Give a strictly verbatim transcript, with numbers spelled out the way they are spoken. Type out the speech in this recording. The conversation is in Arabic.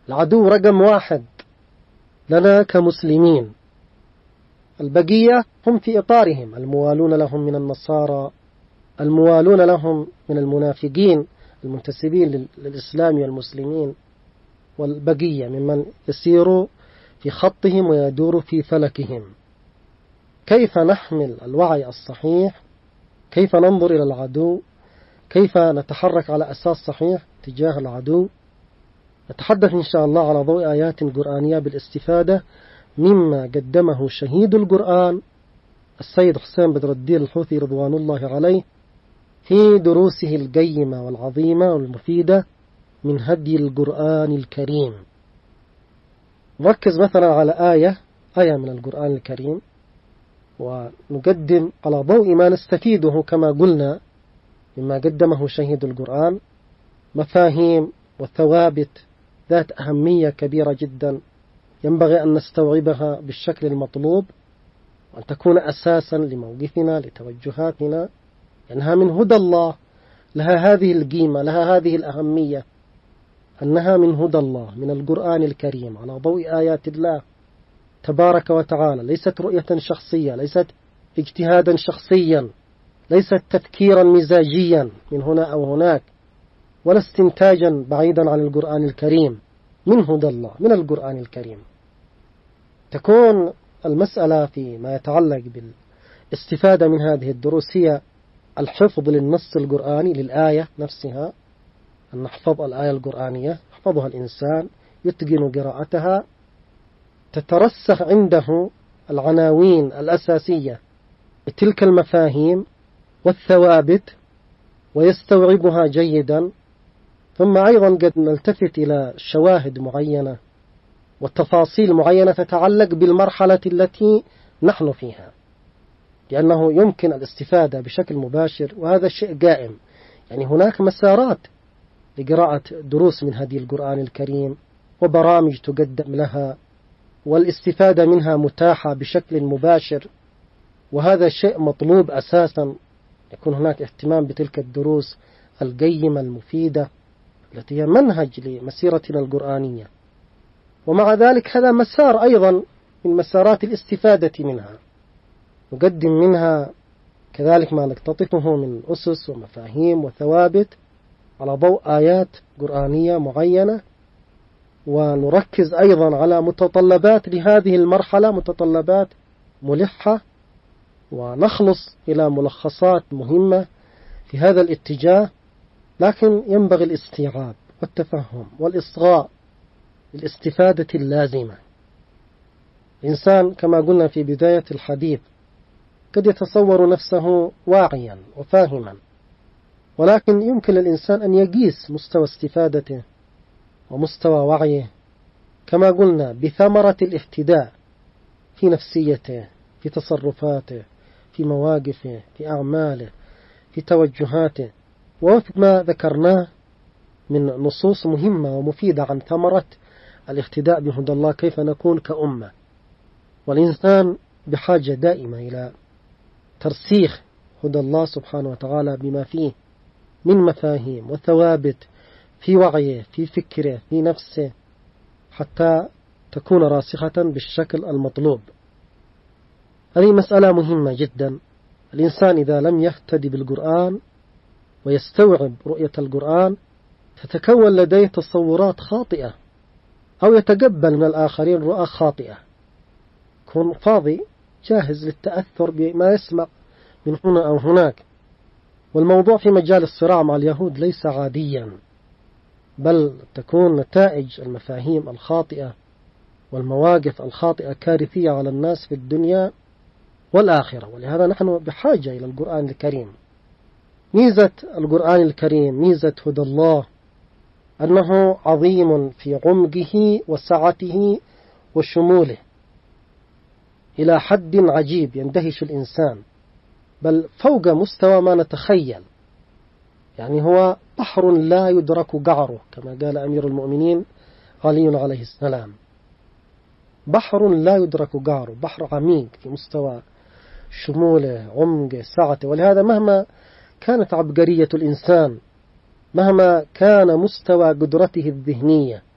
العدو رقم واحد لنا كمسلمين. البقية هم في إطارهم، الموالون لهم من النصارى، الموالون لهم من المنافقين المنتسبين للإسلام والمسلمين، والبقية ممن يسير في خطهم ويدور في فلكهم. كيف نحمل الوعي الصحيح؟ كيف ننظر إلى العدو؟ كيف نتحرك على أساس صحيح تجاه العدو؟ نتحدث إن شاء الله على ضوء آيات قرآنية بالاستفادة مما قدمه شهيد القرآن السيد حسين بدر الدين الحوثي رضوان الله عليه في دروسه القيمة والعظيمة والمفيدة من هدي القرآن الكريم. نركز مثلا على آية آية من القرآن الكريم، ونقدم على ضوء ما نستفيده كما قلنا مما قدمه شهيد القرآن مفاهيم وثوابت ذات أهمية كبيرة جدا ينبغي أن نستوعبها بالشكل المطلوب، وأن تكون أساسا لموقفنا لتوجهاتنا، لأنها من هدى الله، لها هذه القيمة، لها هذه الأهمية، أنها من هدى الله، من القرآن الكريم على ضوء آيات الله تبارك وتعالى، ليست رؤية شخصية، ليست اجتهادا شخصيا، ليست تفكيرا مزاجيا من هنا أو هناك، ولا استنتاجا بعيدا عن القرآن الكريم، من هدى الله، من القرآن الكريم. تكون المسألة فيما يتعلق بالاستفادة من هذه الدروس هي الحفظ للنص القرآني للآية نفسها، أن نحفظ الآية القرآنية، يحفظها الإنسان، يتقن قراءتها، تترسخ عنده العناوين الأساسية بتلك المفاهيم والثوابت ويستوعبها جيدا. ثم أيضا قد نلتفت إلى شواهد معينة وتفاصيل معينة تتعلق بالمرحلة التي نحن فيها، لأنه يمكن الاستفادة بشكل مباشر، وهذا شيء قائم. يعني هناك مسارات لقراءة دروس من هدي القرآن الكريم وبرامج تقدم لها، والاستفادة منها متاحة بشكل مباشر، وهذا شيء مطلوب أساسا، يكون هناك اهتمام بتلك الدروس القيمة المفيدة التي هي منهج لمسيرتنا القرآنية. ومع ذلك هذا مسار أيضا من مسارات الاستفادة منها، نقدم منها كذلك ما نقتطفه من أسس ومفاهيم وثوابت على ضوء آيات قرآنية معينة، ونركز أيضا على متطلبات لهذه المرحلة، متطلبات ملحة، ونخلص إلى ملخصات مهمة في هذا الاتجاه. لكن ينبغي الاستيعاب والتفهم والإصغاء للاستفادة اللازمة. الإنسان كما قلنا في بداية الحديث قد يتصور نفسه واعيا وفاهما، ولكن يمكن للإنسان أن يقيس مستوى استفادته ومستوى وعيه كما قلنا بثمرة الاهتداء في نفسيته، في تصرفاته، في مواقفه، في أعماله، في توجهاته، ووفق ما ذكرناه من نصوص مهمة ومفيدة عن ثمرة الاهتداء بهدى الله، كيف نكون كأمة. والإنسان بحاجة دائمة إلى ترسيخ هدى الله سبحانه وتعالى بما فيه من مفاهيم وثوابت في وعيه، في فكره، في نفسه، حتى تكون راسخة بالشكل المطلوب. هذه مسألة مهمة جدا. الإنسان إذا لم يهتدي بالقرآن ويستوعب رؤية القرآن تتكون لديه تصورات خاطئة، أو يتقبل من الآخرين رؤى خاطئة، يكون فاضي جاهز للتأثر بما يسمع من هنا أو هناك. والموضوع في مجال الصراع مع اليهود ليس عاديا، بل تكون نتائج المفاهيم الخاطئة والمواقف الخاطئة كارثية على الناس في الدنيا والآخرة. ولهذا نحن بحاجة إلى القرآن الكريم. ميزة القرآن الكريم، ميزة هدى الله، أنه عظيم في عمقه وسعته وشموله إلى حد عجيب يندهش الإنسان، بل فوق مستوى ما نتخيل. يعني هو بحر لا يدرك قعره كما قال أمير المؤمنين علي عليه السلام، بحر لا يدرك قعره، بحر عميق في مستوى شموله، عمقه، سعته. ولهذا مهما كانت عبقرية الإنسان، مهما كان مستوى قدرته الذهنية،